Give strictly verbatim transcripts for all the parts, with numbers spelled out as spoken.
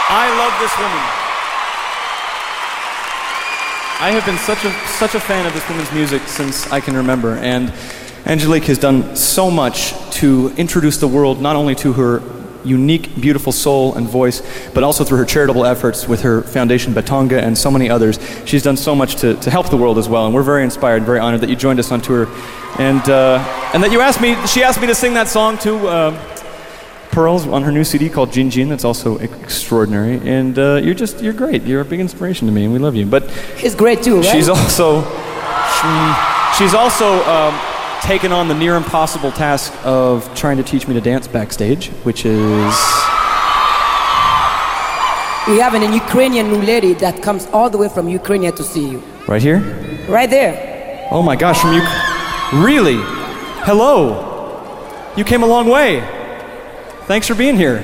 I love this woman. I have been such a such a fan of this woman's music since I can remember, and Angelique has done so much to introduce the world not only to her unique, beautiful soul and voice, but also through her charitable efforts with her foundation Batonga and so many others. She's done so much to, to help the world as well, and we're very inspired and very honored that you joined us on tour, and uh, and that you asked me. She asked me to sing that song to uh, Pearls on her new C D called Jin Jin. That's also extraordinary, and uh, you're just you're great. You're a big inspiration to me, and we love you. But he's great too, right? She's also she, she's also. Um, taken on the near impossible task of trying to teach me to dance backstage, which is... We have an Ukrainian new lady that comes all the way from Ukraine to see you. Right here? Right there. Oh my gosh, from Ukraine. Really? Hello. You came a long way. Thanks for being here.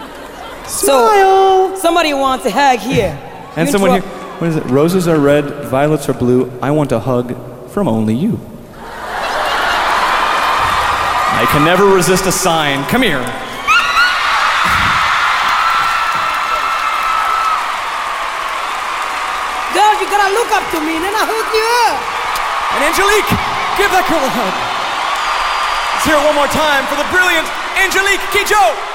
So, somebody wants a hug here. And you someone here, what is it? Roses are red, violets are blue. I want a hug from only you. I can never resist a sign. Come here. Girl, you gotta look up to me and then I hook you up. And Angelique, give that girl a hug. Let's hear it one more time for the brilliant Angelique Kidjo.